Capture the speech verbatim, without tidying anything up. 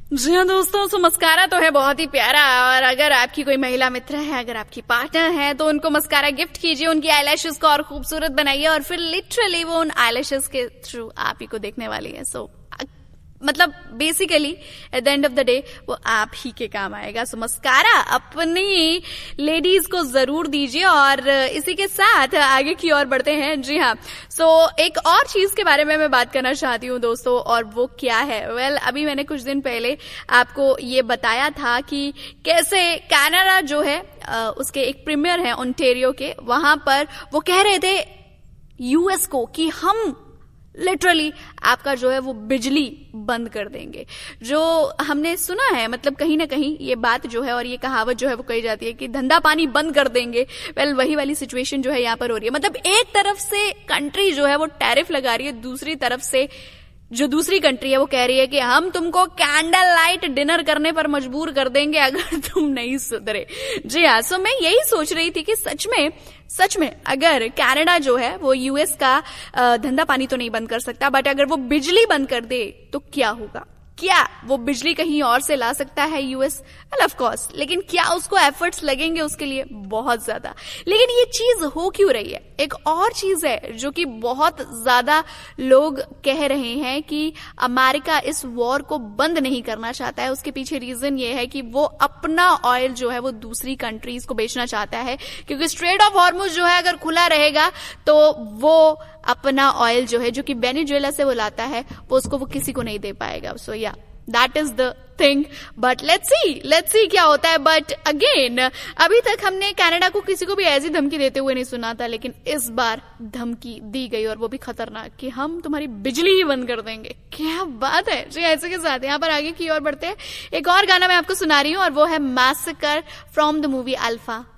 जी हाँ दोस्तों, सो मस्कारा तो है बहुत ही प्यारा। और अगर आपकी कोई महिला मित्र है, अगर आपकी पार्टनर है, तो उनको मस्कारा गिफ्ट कीजिए, उनकी आईलैशेस को और खूबसूरत बनाइए और फिर लिटरली वो उन आईलैशेस के थ्रू आप ही को देखने वाली है। सो मतलब basically at the end of the day वो आप ही के काम आएगा। सो मस्कारा अपनी लेडीज को जरूर दीजिए। और इसी के साथ आगे की ओर बढ़ते हैं। जी हाँ, सो so, एक और चीज के बारे में मैं बात करना चाहती हूँ दोस्तों, और वो क्या है? वेल well, अभी मैंने कुछ दिन पहले आपको ये बताया था कि कैसे कनाडा जो है उसके एक प्रीमियर है ओंटारियो के, वहां पर वो कह रहे थे यूएस को कि हम लिटरली आपका जो है वो बिजली बंद कर देंगे। जो हमने सुना है, मतलब कहीं ना कहीं ये बात जो है और ये कहावत जो है वो कही जाती है कि धंधा पानी बंद कर देंगे। वेल well, वही वाली सिचुएशन जो है यहाँ पर हो रही है। मतलब एक तरफ से कंट्री जो है वो टैरिफ लगा रही है, दूसरी तरफ से जो दूसरी कंट्री है वो कह रही है कि हम तुमको कैंडल लाइट डिनर करने पर मजबूर कर देंगे अगर तुम नहीं सुधरे। जी हाँ, सो मैं यही सोच रही थी कि सच में सच में अगर कनाडा जो है वो यूएस का धंधा पानी तो नहीं बंद कर सकता, बट अगर वो बिजली बंद कर दे तो क्या होगा? क्या वो बिजली कहीं और से ला सकता है यूएस? वेल ऑफ कोर्स, लेकिन क्या उसको एफर्ट्स लगेंगे उसके लिए? बहुत ज्यादा। लेकिन ये चीज हो क्यों रही है? एक और चीज है जो कि बहुत ज्यादा लोग कह रहे हैं कि अमेरिका इस वॉर को बंद नहीं करना चाहता है। उसके पीछे रीजन ये है कि वो अपना ऑयल जो है वो दूसरी कंट्रीज को बेचना चाहता है, क्योंकि स्ट्रेट ऑफ हॉर्मुज जो है अगर खुला रहेगा तो वो अपना ऑयल जो है जो कि वेनेजुएला से वो लाता है वो उसको वो किसी को नहीं दे पाएगा। सो या that is the thing, but let's see let's see क्या होता है। बट अगेन, अभी तक हमने कनाडा को किसी को भी ऐसी धमकी देते हुए नहीं सुना था, लेकिन इस बार धमकी दी गई और वो भी खतरनाक, कि हम तुम्हारी बिजली ही बंद कर देंगे। क्या बात है जी। ऐसे के साथ यहाँ पर आगे की ओर बढ़ते हैं। एक और गाना मैं आपको सुना रही हूँ और वो है massacre from the movie alpha.